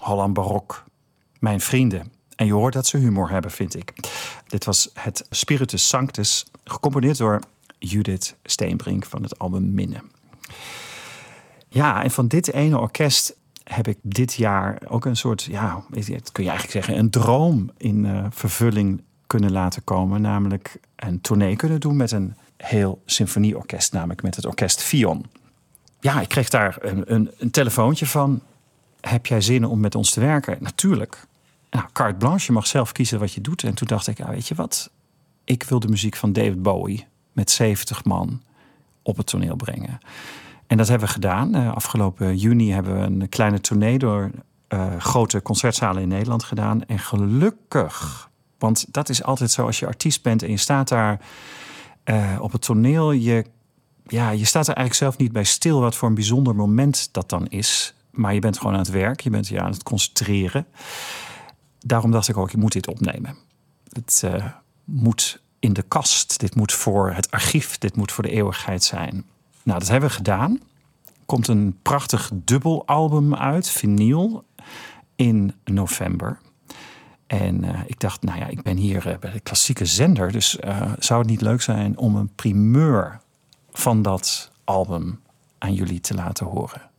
Holland Barok. Mijn vrienden. En je hoort dat ze humor hebben, vind ik. Dit was het Spiritus Sanctus, gecomponeerd door Judith Steenbrink van het album Minne. Ja, en van dit ene orkest heb ik dit jaar ook een soort, ja, dat kun je eigenlijk zeggen, een droom in vervulling kunnen laten komen. Namelijk een tournee kunnen doen met een heel symfonieorkest, namelijk met het orkest Fion. Ja, ik kreeg daar een telefoontje van: heb jij zin om met ons te werken? Natuurlijk. Nou, carte blanche, je mag zelf kiezen wat je doet. En toen dacht ik, weet je wat? Ik wil de muziek van David Bowie met 70 man op het toneel brengen. En dat hebben we gedaan. Afgelopen juni hebben we een kleine tournee door grote concertzalen in Nederland gedaan. En gelukkig, want dat is altijd zo als je artiest bent en je staat daar op het toneel. Je staat er eigenlijk zelf niet bij stil wat voor een bijzonder moment dat dan is. Maar je bent gewoon aan het werk, je bent aan het concentreren. Daarom dacht ik ook, je moet dit opnemen. Het moet in de kast, dit moet voor het archief, dit moet voor de eeuwigheid zijn. Nou, dat hebben we gedaan. Er komt een prachtig dubbelalbum uit, vinyl, in november. En ik dacht, ik ben hier bij de klassieke zender, dus zou het niet leuk zijn om een primeur van dat album aan jullie te laten horen?